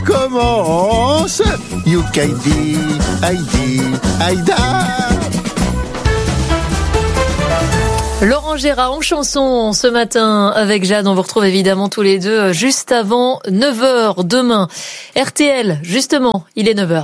commence. Yukaidi, Heidi, Aïda. Laurent Gérard en chanson ce matin avec Jade. On vous retrouve évidemment tous les deux juste avant 9h demain. RTL, justement, il est 9h.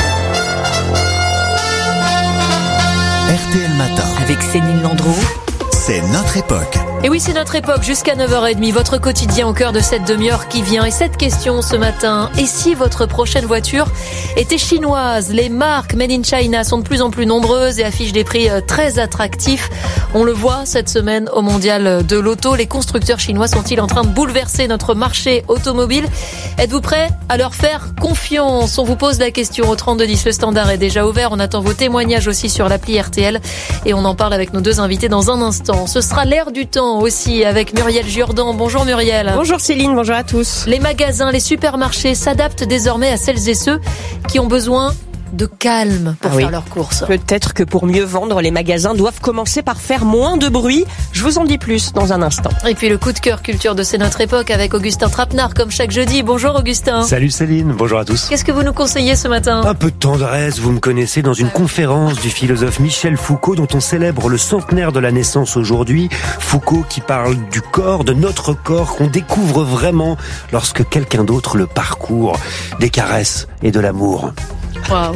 RTL Matin. Avec Céline Landreau. C'est notre époque. Et oui, c'est notre époque jusqu'à 9h30, votre quotidien au cœur de cette demi-heure qui vient. Et cette question ce matin, et si votre prochaine voiture était chinoise? Les marques Made in China sont de plus en plus nombreuses et affichent des prix très attractifs. On le voit cette semaine au Mondial de l'Auto. Les constructeurs chinois sont-ils en train de bouleverser notre marché automobile? Êtes-vous prêts à leur faire confiance? On vous pose la question au 3210. Le standard est déjà ouvert. On attend vos témoignages aussi sur l'appli RTL. Et on en parle avec nos deux invités dans un instant. Ce sera l'air du temps aussi avec Muriel Jourdan. Bonjour Muriel. Bonjour Céline, bonjour à tous. Les magasins, les supermarchés s'adaptent désormais à celles et ceux qui ont besoin de calme pour faire leurs courses. Peut-être que pour mieux vendre, les magasins doivent commencer par faire moins de bruit. Je vous en dis plus dans un instant. Et puis le coup de cœur culture de C'est notre époque avec Augustin Trapenard comme chaque jeudi. Bonjour Augustin. Salut Céline, bonjour à tous. Qu'est-ce que vous nous conseillez ce matin? Un peu de tendresse, vous me connaissez, dans une conférence du philosophe Michel Foucault dont on célèbre le centenaire de la naissance aujourd'hui. Foucault qui parle du corps, de notre corps qu'on découvre vraiment lorsque quelqu'un d'autre le parcourt. Des caresses et de l'amour. Waouh.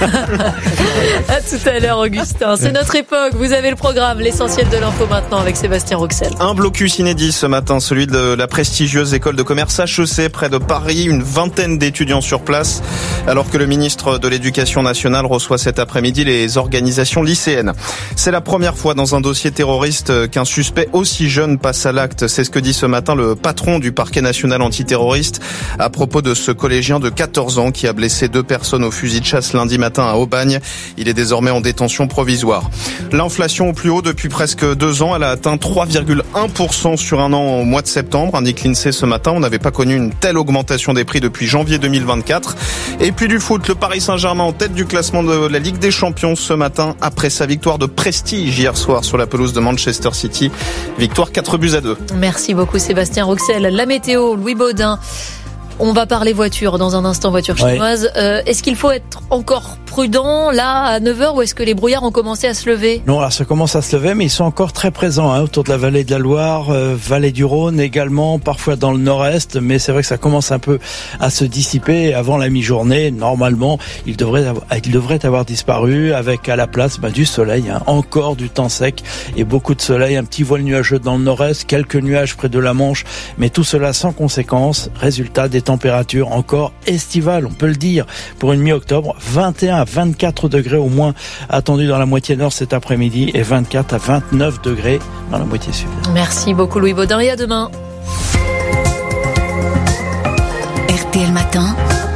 À tout à l'heure Augustin. C'est notre époque. Vous avez le programme, l'essentiel de l'info maintenant avec Sébastien Roxel. Un blocus inédit ce matin, celui de la prestigieuse école de commerce HEC près de Paris. Une vingtaine d'étudiants sur place, alors que le ministre de l'Éducation nationale reçoit cet après-midi les organisations lycéennes. C'est la première fois dans un dossier terroriste qu'un suspect aussi jeune passe à l'acte. C'est ce que dit ce matin le patron du parquet national antiterroriste à propos de ce collégien de 14 ans qui a blessé 2 personnes au fusil de chasse lundi matin à Aubagne. Il est désormais en détention provisoire. L'inflation au plus haut depuis presque 2 ans. Elle a atteint 3,1% sur un an au mois de septembre, indique l'INSEE ce matin. On n'avait pas connu une telle augmentation des prix depuis janvier 2024. Et puis du foot, le Paris Saint-Germain en tête du classement de la Ligue des Champions ce matin après sa victoire de prestige hier soir sur la pelouse de Manchester City. Victoire 4-2. Merci beaucoup Sébastien Roxel. La météo, Louis Baudin. On va parler voiture dans un instant, voiture chinoise. Est-ce qu'il faut être encore prudent là à 9h ou est-ce que les brouillards ont commencé à se lever? Non, alors ça commence à se lever, mais ils sont encore très présents autour de la vallée de la Loire, vallée du Rhône également, parfois dans le nord-est, mais c'est vrai que ça commence un peu à se dissiper. Avant la mi-journée, normalement, il devrait avoir disparu avec à la place du soleil, encore du temps sec et beaucoup de soleil, un petit voile nuageux dans le nord-est, quelques nuages près de la Manche, mais tout cela sans conséquence. Résultat, des températures encore estivales, on peut le dire, pour une mi-octobre, 21 à 24 degrés au moins attendus dans la moitié nord cet après-midi et 24 à 29 degrés dans la moitié sud. Merci beaucoup Louis Baudin et à demain. RTL Matin.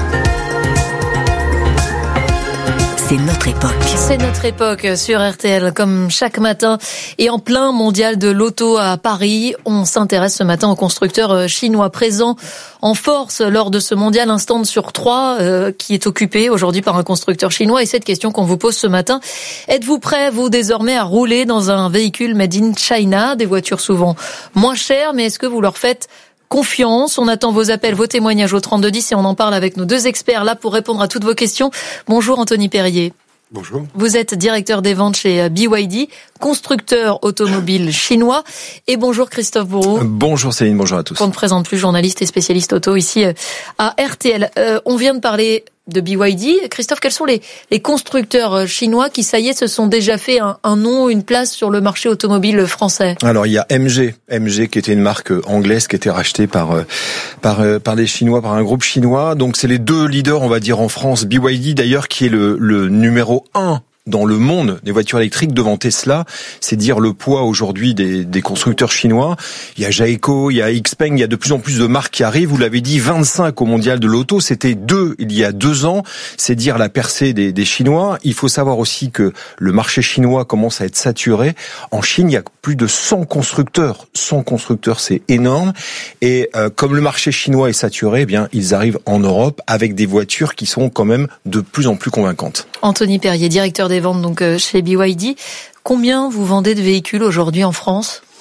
C'est notre époque. C'est notre époque sur RTL, comme chaque matin. Et en plein mondial de l'auto à Paris, on s'intéresse ce matin aux constructeurs chinois présents en force lors de ce mondial. Un stand sur 3 qui est occupé aujourd'hui par un constructeur chinois. Et cette question qu'on vous pose ce matin, êtes-vous prêts, vous, désormais, à rouler dans un véhicule made in China? Des voitures souvent moins chères, mais est-ce que vous leur faites confiance? On attend vos appels, vos témoignages au 3210 et on en parle avec nos deux experts là pour répondre à toutes vos questions. Bonjour Anthony Perrier. Bonjour. Vous êtes directeur des ventes chez BYD, constructeur automobile chinois. Et bonjour Christophe Bourreau. Bonjour Céline, bonjour à tous. On ne présente plus, journaliste et spécialiste auto ici à RTL. On vient de parler de BYD. Christophe, quels sont les constructeurs chinois qui, ça y est, se sont déjà fait un nom, une place sur le marché automobile français? Alors, il y a MG qui était une marque anglaise qui était rachetée par des Chinois, par un groupe chinois. Donc, c'est les 2 leaders, on va dire, en France. BYD, d'ailleurs, qui est le numéro 1 dans le monde des voitures électriques devant Tesla. C'est dire le poids aujourd'hui des constructeurs chinois. Il y a Jaeco, il y a Xpeng, il y a de plus en plus de marques qui arrivent. Vous l'avez dit, 25 au mondial de l'auto. C'était 2 il y a 2 ans. C'est dire la percée des Chinois. Il faut savoir aussi que le marché chinois commence à être saturé. En Chine, il y a plus de 100 constructeurs. 100 constructeurs, c'est énorme. Et comme le marché chinois est saturé, eh bien, ils arrivent en Europe avec des voitures qui sont quand même de plus en plus convaincantes. Anthony Perrier, directeur des ventes donc chez BYD. Combien vous vendez de véhicules aujourd'hui en France ?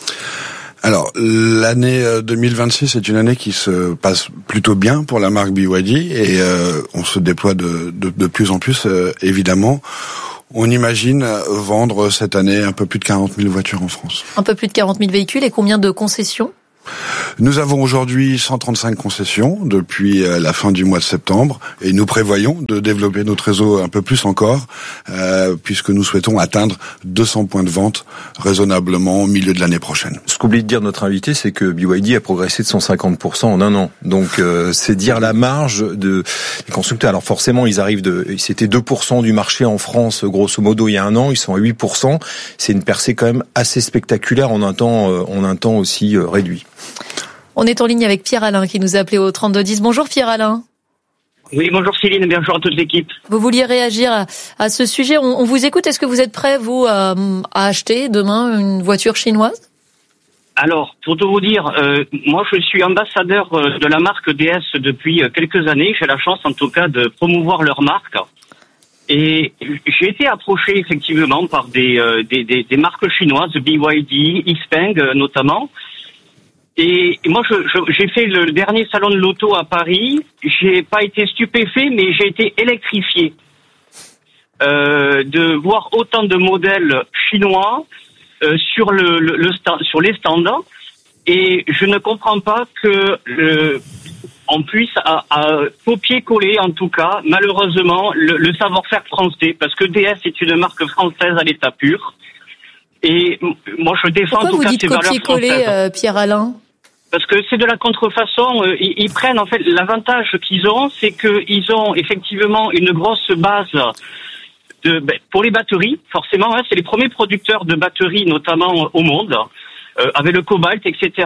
Alors, l'année 2026 est une année qui se passe plutôt bien pour la marque BYD et on se déploie de plus en plus, évidemment. On imagine vendre cette année un peu plus de 40 000 voitures en France. Un peu plus de 40 000 véhicules et combien de concessions ? Nous avons aujourd'hui 135 concessions depuis la fin du mois de septembre et nous prévoyons de développer notre réseau un peu plus encore puisque nous souhaitons atteindre 200 points de vente raisonnablement au milieu de l'année prochaine. Ce qu'oublie de dire notre invité, c'est que BYD a progressé de 150% en un an. Donc c'est dire la marge des constructeurs. Alors forcément, c'était 2% du marché en France grosso modo il y a un an, ils sont à 8%. C'est une percée quand même assez spectaculaire en un temps aussi réduit. On est en ligne avec Pierre-Alain qui nous a appelé au 3210. Bonjour Pierre-Alain. Oui, bonjour Céline, bonjour à toute l'équipe. Vous vouliez réagir à ce sujet, on vous écoute. Est-ce que vous êtes prêt, vous, à acheter demain une voiture chinoise ? Alors, pour tout vous dire, moi je suis ambassadeur de la marque DS depuis quelques années. J'ai la chance en tout cas de promouvoir leur marque. Et j'ai été approché effectivement par des marques chinoises, BYD, Xpeng notamment. Et moi, j'ai fait le dernier salon de l'auto à Paris. J'ai pas été stupéfait, mais j'ai été électrifié de voir autant de modèles chinois sur sur les stands. Et je ne comprends pas que on puisse à copier-coller, en tout cas, malheureusement, le savoir-faire français, parce que DS est une marque française à l'état pur. Et moi, je défends en tout cas ces valeurs françaises. Pourquoi vous dites copier-coller, Pierre-Alain ? Parce que c'est de la contrefaçon. Ils prennent, en fait, l'avantage qu'ils ont, c'est qu'ils ont effectivement une grosse base pour les batteries. Forcément, c'est les premiers producteurs de batteries, notamment au monde, avec le cobalt, etc.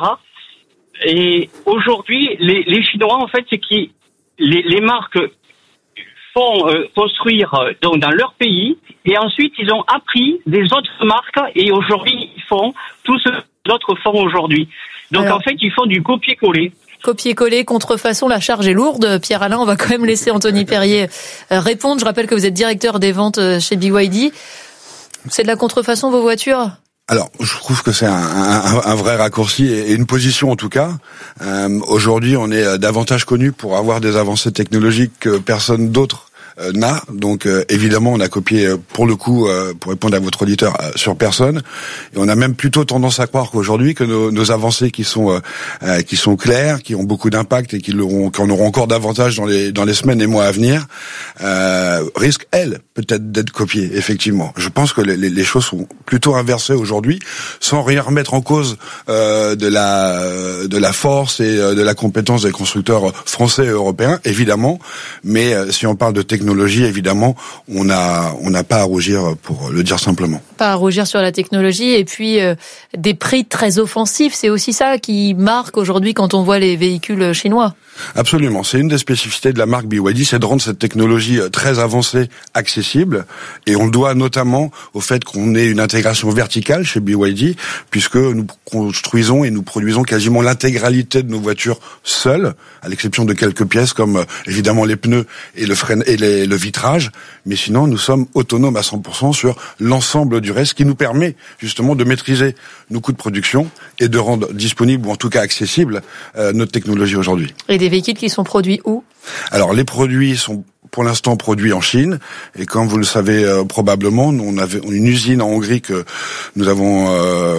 Et aujourd'hui, les Chinois, en fait, c'est que les marques font construire dans leur pays, et ensuite ils ont appris des autres marques, et aujourd'hui ils font tout ce que les autres font aujourd'hui. Donc en fait, ils font du copier-coller. Copier-coller, contrefaçon, la charge est lourde. Pierre-Alain, on va quand même laisser Anthony Perrier répondre. Je rappelle que vous êtes directeur des ventes chez BYD. C'est de la contrefaçon, vos voitures ? Alors, je trouve que c'est un vrai raccourci et une position en tout cas. Aujourd'hui, on est davantage connu pour avoir des avancées technologiques que personne d'autre n'a. Donc évidemment, on a copié pour le coup, pour répondre à votre auditeur, sur personne. Et on a même plutôt tendance à croire qu'aujourd'hui que nos avancées qui sont claires, qui ont beaucoup d'impact et qui en auront encore davantage dans les semaines et mois à venir, risquent elles peut-être d'être copiées. Effectivement, je pense que les choses sont plutôt inversées aujourd'hui, sans rien remettre en cause de la force et de la compétence des constructeurs français et européens, évidemment. Mais si on parle de technologie, évidemment, on n'a pas à rougir, pour le dire simplement. Pas à rougir sur la technologie, et puis des prix très offensifs, c'est aussi ça qui marque aujourd'hui quand on voit les véhicules chinois. Absolument, c'est une des spécificités de la marque BYD, c'est de rendre cette technologie très avancée accessible, et on le doit notamment au fait qu'on ait une intégration verticale chez BYD, puisque nous construisons et nous produisons quasiment l'intégralité de nos voitures seules, à l'exception de quelques pièces comme évidemment les pneus et le frein et le vitrage, mais sinon nous sommes autonomes à 100% sur l'ensemble du reste, qui nous permet justement de maîtriser nos coûts de production et de rendre disponible, ou en tout cas accessible, notre technologie aujourd'hui. Et des véhicules qui sont produits où ? Alors les produits sont pour l'instant produits en Chine, et comme vous le savez probablement, on avait une usine en Hongrie que nous avons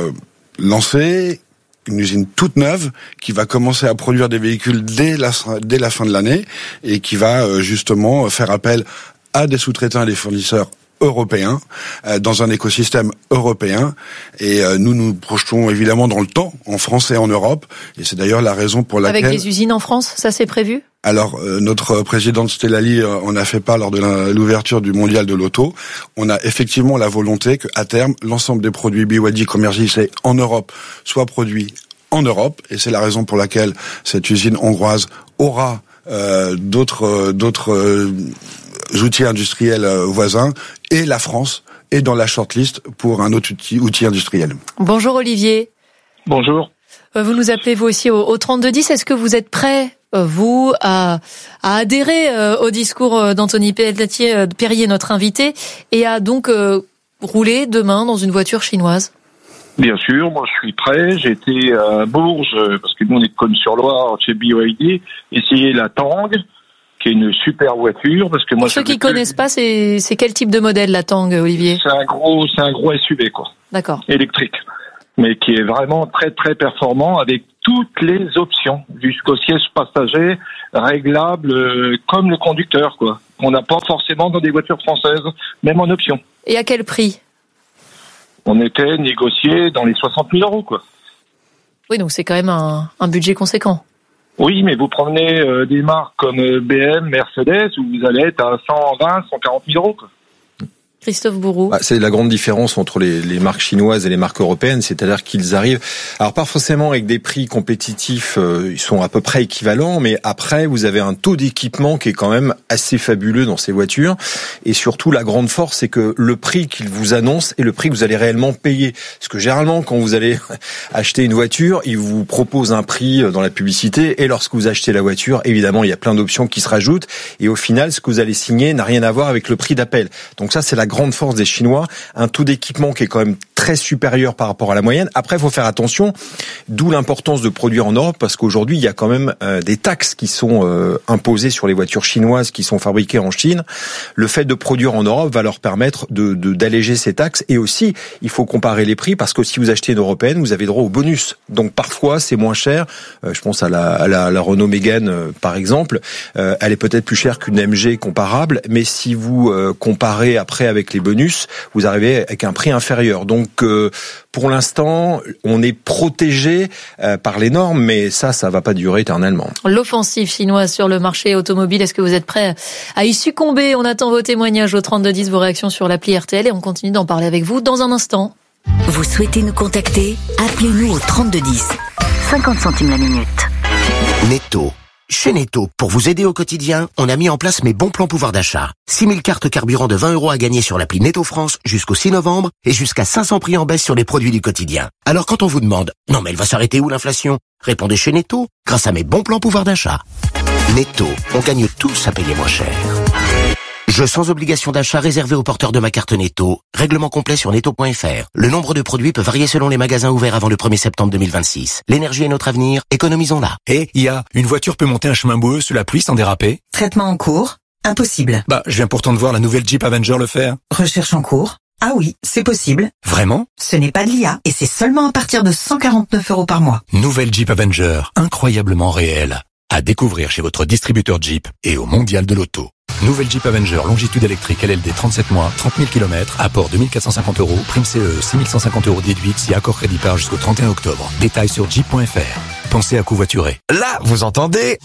lancée, une usine toute neuve qui va commencer à produire des véhicules dès la fin de l'année, et qui va justement faire appel à des sous-traitants et des fournisseurs européens dans un écosystème européen, et nous projetons évidemment dans le temps en France et en Europe, et c'est d'ailleurs la raison pour laquelle... Avec des usines en France, ça c'est prévu ? Alors, notre présidente Stellali en a fait part lors de l'ouverture du mondial de l'auto. On a effectivement la volonté qu'à terme, l'ensemble des produits BYD commercialisés en Europe soient produits en Europe, et c'est la raison pour laquelle cette usine hongroise aura d'autres outils industriels voisins, et la France est dans la shortlist pour un autre outil industriel. Bonjour Olivier. Bonjour. Vous nous appelez vous aussi au 3210. Est-ce que vous êtes prêt, vous, à adhérer au discours d'Anthony Perrier, notre invité, et à donc rouler demain dans une voiture chinoise ? Bien sûr, moi je suis prêt. J'ai été à Bourges, parce que nous on est de Cosne-sur-Loire, chez BYD, essayer la Tang, qui est une super voiture. Parce que moi, pour ceux qui connaissent pas, c'est quel type de modèle la Tang, Olivier? C'est un gros SUV, quoi. D'accord. Électrique. Mais qui est vraiment très très performant avec toutes les options, jusqu'au siège passager réglable comme le conducteur, quoi. On n'a pas forcément dans des voitures françaises, même en option. Et à quel prix? On était négocié dans les 60 000 euros, quoi. Oui, donc c'est quand même un budget conséquent. Oui, mais vous prenez des marques comme BM, Mercedes, où vous allez être à 120, 140 000 euros, quoi. Christophe Bourroux. C'est la grande différence entre les marques chinoises et les marques européennes, c'est-à-dire qu'ils arrivent, alors pas forcément avec des prix compétitifs, ils sont à peu près équivalents, mais après vous avez un taux d'équipement qui est quand même assez fabuleux dans ces voitures, et surtout la grande force c'est que le prix qu'ils vous annoncent est le prix que vous allez réellement payer, parce que généralement quand vous allez acheter une voiture, ils vous proposent un prix dans la publicité, et lorsque vous achetez la voiture, évidemment il y a plein d'options qui se rajoutent, et au final ce que vous allez signer n'a rien à voir avec le prix d'appel. Donc ça c'est la grande force des Chinois, un taux d'équipement qui est quand même très supérieur par rapport à la moyenne. Après, il faut faire attention, d'où l'importance de produire en Europe, parce qu'aujourd'hui, il y a quand même des taxes qui sont imposées sur les voitures chinoises qui sont fabriquées en Chine. Le fait de produire en Europe va leur permettre d'alléger ces taxes, et aussi, il faut comparer les prix, parce que si vous achetez une européenne, vous avez droit au bonus. Donc parfois, c'est moins cher. Je pense à la Renault Mégane, par exemple. Elle est peut-être plus chère qu'une MG comparable, mais si vous comparez après avec les bonus, vous arrivez avec un prix inférieur. Donc pour l'instant, on est protégé par les normes, mais ça va pas durer éternellement. L'offensive chinoise sur le marché automobile, est-ce que vous êtes prêts à y succomber? On attend vos témoignages au 3210, vos réactions sur l'appli RTL, et on continue d'en parler avec vous dans un instant. Vous souhaitez nous contacter? Appelez-nous au 3210. 50 centimes la minute. Netto. Chez Netto, pour vous aider au quotidien, on a mis en place mes bons plans pouvoir d'achat. 6000 cartes carburant de 20 € à gagner sur l'appli Netto France jusqu'au 6 novembre et jusqu'à 500 prix en baisse sur les produits du quotidien. Alors quand on vous demande « Non mais elle va s'arrêter où l'inflation ?» Répondez chez Netto, grâce à mes bons plans pouvoir d'achat. Netto, on gagne tous à payer moins cher. Jeu sans obligation d'achat réservé aux porteurs de ma carte Netto. Règlement complet sur netto.fr. Le nombre de produits peut varier selon les magasins ouverts avant le 1er septembre 2026. L'énergie est notre avenir, économisons-la. Une voiture peut monter un chemin boueux sous la pluie sans déraper? Traitement en cours? Impossible. Je viens pourtant de voir la nouvelle Jeep Avenger le faire. Recherche en cours? Ah oui, c'est possible. Vraiment? Ce n'est pas de l'IA, et c'est seulement à partir de 149 € par mois. Nouvelle Jeep Avenger, incroyablement réelle. À découvrir chez votre distributeur Jeep et au Mondial de l'Auto. Nouvelle Jeep Avenger longitude électrique LLD 37 mois, 30 000 km, apport 2450 €, prime CE 6150 € déduite si accord crédit par jusqu'au 31 octobre. Détails sur jeep.fr. Pensez à covoiturer. Là, vous entendez?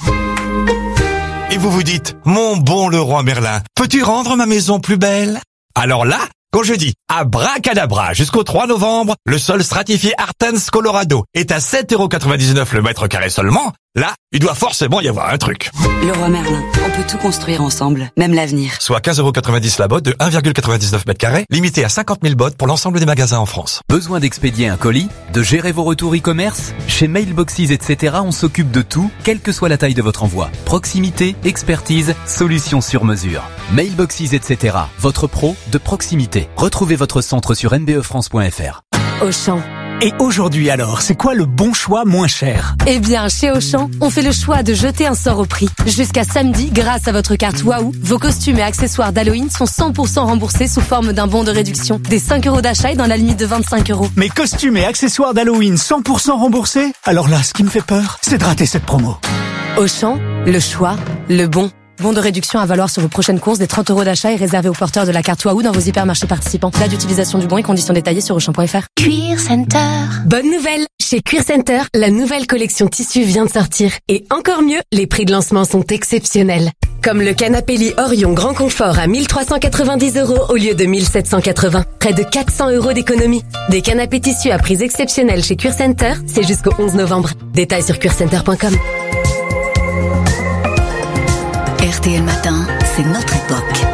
Et vous vous dites, mon bon Leroy Merlin, peux-tu rendre ma maison plus belle? Alors là, quand je dis abracadabra jusqu'au 3 novembre, le sol stratifié Artens Colorado est à 7,99 € le mètre carré seulement. Là, il doit forcément y avoir un truc. Leroy Merlin, on peut tout construire ensemble, même l'avenir. Soit 15,90 € la botte de 1,99 mètres carrés, limité à 50 000 bottes pour l'ensemble des magasins en France. Besoin d'expédier un colis, de gérer vos retours e-commerce? Chez Mailboxes, etc., on s'occupe de tout, quelle que soit la taille de votre envoi. Proximité, expertise, solutions sur mesure. Mailboxes, etc., votre pro de proximité. Retrouvez votre centre sur nbefrance.fr. Auchan. Et aujourd'hui alors, c'est quoi le bon choix moins cher? Eh bien, chez Auchan, on fait le choix de jeter un sort au prix. Jusqu'à samedi, grâce à votre carte Waouh, vos costumes et accessoires d'Halloween sont 100% remboursés sous forme d'un bon de réduction. Des 5 € d'achat et dans la limite de 25 €. Mes costumes et accessoires d'Halloween 100% remboursés? Alors là, ce qui me fait peur, c'est de rater cette promo. Auchan, le choix, le bon. Bon de réduction à valoir sur vos prochaines courses, des 30 € d'achat et réservé aux porteurs de la carte Waouh dans vos hypermarchés participants. Date d'utilisation du bon et conditions détaillées sur Auchan.fr. Cuir Center. Bonne nouvelle! Chez Cuir Center, la nouvelle collection tissu vient de sortir. Et encore mieux, les prix de lancement sont exceptionnels. Comme le canapé lit Orion Grand Confort à 1390 € au lieu de 1780. Près de 400 € d'économie. Des canapés tissus à prix exceptionnels chez Cuir Center, c'est jusqu'au 11 novembre. Détails sur cuircenter.com. RTL Matin, c'est notre époque.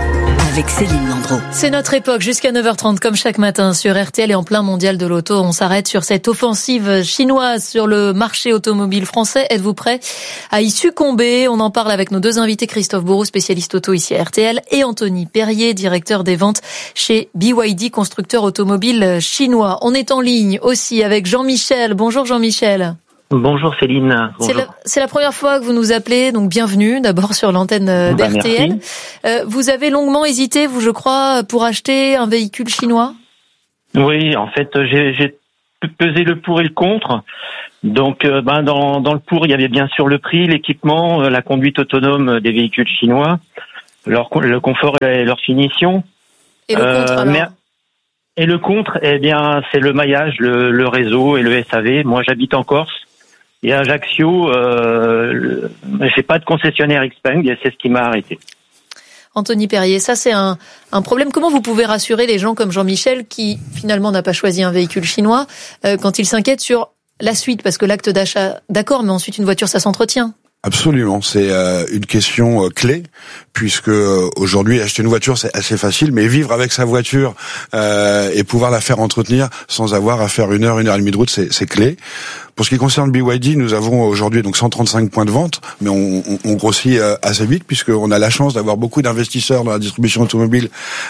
avec Céline Landreau. C'est notre époque jusqu'à 9h30 comme chaque matin sur RTL et en plein mondial de l'auto. On s'arrête sur cette offensive chinoise sur le marché automobile français. Êtes-vous prêts à y succomber? On en parle avec nos deux invités, Christophe Bourou, spécialiste auto ici à RTL, et Anthony Perrier, directeur des ventes chez BYD, constructeur automobile chinois. On est en ligne aussi avec Jean-Michel. Bonjour Jean-Michel. Bonjour Céline. Bonjour. C'est la première fois que vous nous appelez, donc bienvenue d'abord sur l'antenne d'RTL. Vous avez longuement hésité, vous je crois, pour acheter un véhicule chinois? Oui, en fait j'ai pesé le pour et le contre. Donc dans le pour, il y avait bien sûr le prix, l'équipement, la conduite autonome des véhicules chinois, le confort et leur finition. Et le contre alors? Et le contre, eh bien, c'est le maillage, le réseau et le SAV. Moi, j'habite en Corse. Et à Ajaccio, j'ai pas de concessionnaire Xpeng et c'est ce qui m'a arrêté. Anthony Perrier, ça c'est un problème. Comment vous pouvez rassurer les gens comme Jean-Michel qui finalement n'a pas choisi un véhicule chinois quand il s'inquiète sur la suite? Parce que l'acte d'achat, d'accord, mais ensuite une voiture ça s'entretient. Absolument, c'est une question clé puisque aujourd'hui acheter une voiture c'est assez facile, mais vivre avec sa voiture et pouvoir la faire entretenir sans avoir à faire 1 heure et demie de route, c'est clé. Pour ce qui concerne BYD, nous avons aujourd'hui donc 135 points de vente, mais on grossit assez vite puisqu'on a la chance d'avoir beaucoup d'investisseurs dans la distribution automobile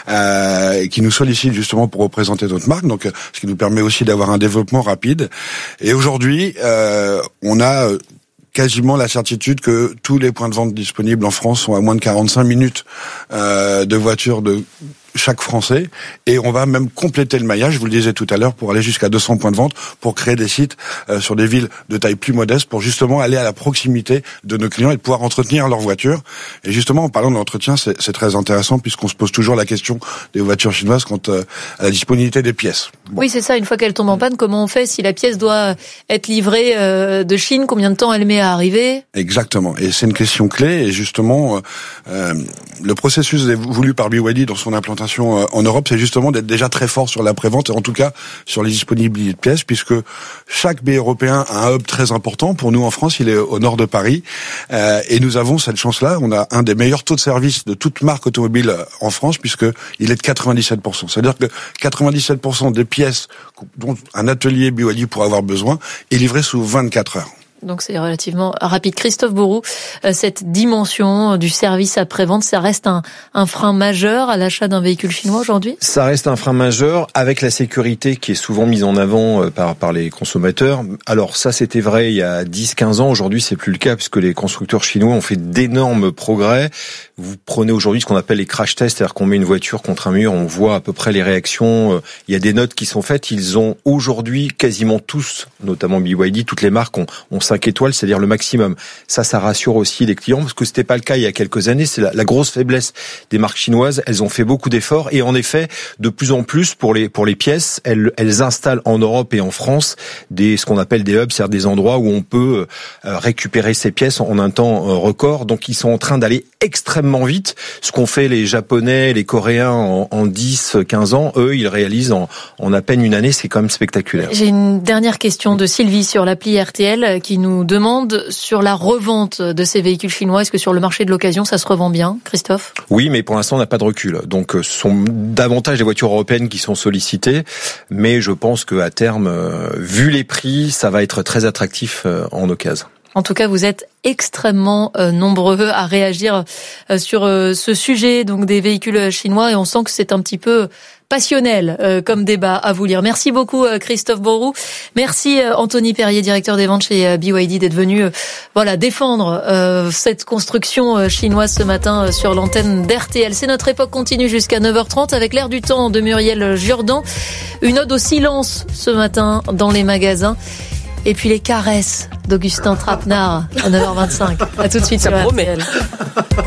qui nous sollicitent justement pour représenter notre marque, donc ce qui nous permet aussi d'avoir un développement rapide. Et aujourd'hui, on a quasiment la certitude que tous les points de vente disponibles en France sont à moins de 45 minutes de voiture de chaque Français, et on va même compléter le maillage, je vous le disais tout à l'heure, pour aller jusqu'à 200 points de vente, pour créer des sites sur des villes de taille plus modeste, pour justement aller à la proximité de nos clients et de pouvoir entretenir leur voiture. Et justement, en parlant de l'entretien, c'est très intéressant, puisqu'on se pose toujours la question des voitures chinoises quant à la disponibilité des pièces. Bon. Oui, c'est ça, une fois qu'elle tombe en panne, comment on fait si la pièce doit être livrée de Chine? Combien de temps elle met à arriver? Exactement, et c'est une question clé, et justement, le processus voulu par BYD dans son implantation en Europe, c'est justement d'être déjà très fort sur la prévente, et en tout cas sur les disponibilités de pièces, puisque chaque pays européen a un hub très important. Pour nous en France, il est au nord de Paris, et nous avons cette chance-là. On a un des meilleurs taux de service de toute marque automobile en France, puisque il est de 97%. C'est-à-dire que 97% des pièces dont un atelier BYD pourrait avoir besoin est livré sous 24 heures. Donc c'est relativement rapide. Christophe Bourou, cette dimension du service après-vente, ça reste un frein majeur à l'achat d'un véhicule chinois aujourd'hui? Ça reste un frein majeur, avec la sécurité qui est souvent mise en avant par les consommateurs. Alors ça, c'était vrai il y a 10-15 ans. Aujourd'hui, c'est plus le cas, puisque les constructeurs chinois ont fait d'énormes progrès. Vous prenez aujourd'hui ce qu'on appelle les crash tests, c'est-à-dire qu'on met une voiture contre un mur, on voit à peu près les réactions. Il y a des notes qui sont faites. Ils ont aujourd'hui quasiment tous, notamment BYD, toutes les marques ont 5 étoiles, c'est-à-dire le maximum. Ça rassure aussi les clients, parce que c'était pas le cas il y a quelques années. C'est la grosse faiblesse des marques chinoises. Elles ont fait beaucoup d'efforts, et en effet, de plus en plus pour les pièces, elles installent en Europe et en France ce qu'on appelle des hubs, c'est-à-dire des endroits où on peut récupérer ces pièces en un temps record. Donc ils sont en train d'aller extrêmement vite. Ce qu'ont fait les Japonais, les Coréens en 10-15 ans, eux, ils réalisent en à peine une année. C'est quand même spectaculaire. J'ai une dernière question de Sylvie sur l'appli RTL qui nous demande sur la revente de ces véhicules chinois. Est-ce que sur le marché de l'occasion, ça se revend bien, Christophe? Oui, mais pour l'instant, on n'a pas de recul. Donc, ce sont davantage les voitures européennes qui sont sollicitées. Mais je pense qu'à terme, vu les prix, ça va être très attractif en occasion. En tout cas, vous êtes extrêmement nombreux à réagir sur ce sujet donc des véhicules chinois, et on sent que c'est un petit peu passionnel comme débat à vous lire. Merci beaucoup Christophe Bourou. Merci Anthony Perrier, directeur des ventes chez BYD, d'être venu défendre cette construction chinoise ce matin sur l'antenne d'RTL. C'est notre époque continue jusqu'à 9h30 avec l'air du temps de Muriel Jourdan. Une ode au silence ce matin dans les magasins. Et puis les caresses d'Augustin Trapenard à 9h25. À tout de suite sur RTL.